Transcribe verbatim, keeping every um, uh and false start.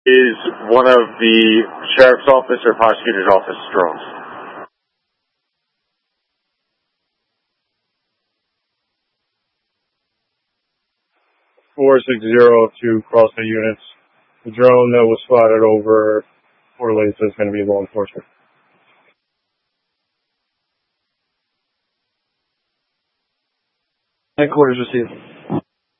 is one of the sheriff's office or prosecutor's office drones. four six zero to cross-state units. The drone that was spotted over Fort Lisa is going to be law enforcement. Headquarters received.